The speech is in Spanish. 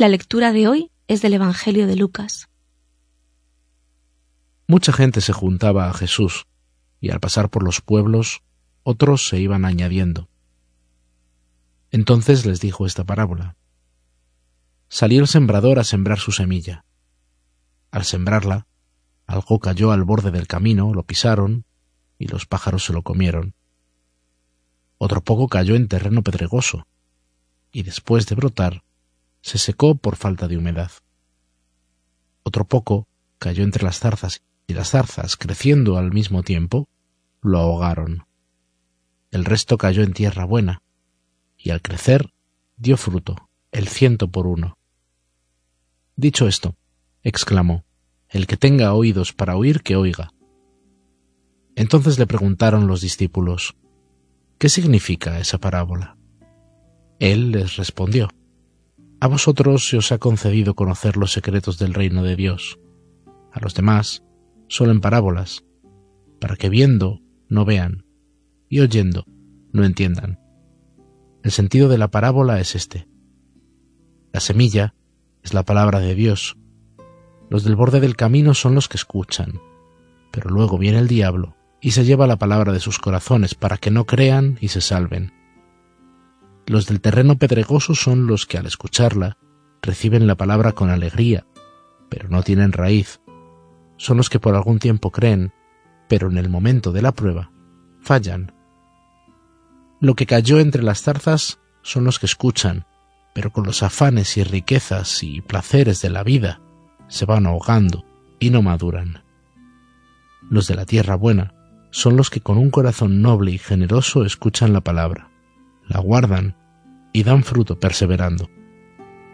La lectura de hoy es del Evangelio de Lucas. Mucha gente se juntaba a Jesús, y al pasar por los pueblos, otros se iban añadiendo. Entonces les dijo esta parábola. Salió el sembrador a sembrar su semilla. Al sembrarla, algo cayó al borde del camino, lo pisaron, y los pájaros se lo comieron. Otro poco cayó en terreno pedregoso, y después de brotar, se secó por falta de humedad. Otro poco cayó entre las zarzas, y las zarzas, creciendo al mismo tiempo, lo ahogaron. El resto cayó en tierra buena, y al crecer dio fruto, el 100 por 1. Dicho esto, exclamó: El que tenga oídos para oír, que oiga. Entonces le preguntaron los discípulos: ¿Qué significa esa parábola? Él les respondió: A vosotros se os ha concedido conocer los secretos del reino de Dios. A los demás, solo en parábolas, para que viendo no vean, y oyendo no entiendan. El sentido de la parábola es este. La semilla es la palabra de Dios. Los del borde del camino son los que escuchan, pero luego viene el diablo y se lleva la palabra de sus corazones para que no crean y se salven. Los del terreno pedregoso son los que al escucharla reciben la palabra con alegría, pero no tienen raíz. Son los que por algún tiempo creen, pero en el momento de la prueba fallan. Lo que cayó entre las zarzas son los que escuchan, pero con los afanes y riquezas y placeres de la vida se van ahogando y no maduran. Los de la tierra buena son los que con un corazón noble y generoso escuchan la palabra, la guardan y dan fruto perseverando.